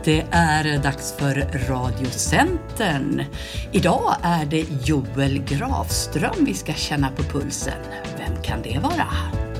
Det är dags för Radiocentern. Idag är det Joel Grafström vi ska känna på pulsen. Vem kan det vara?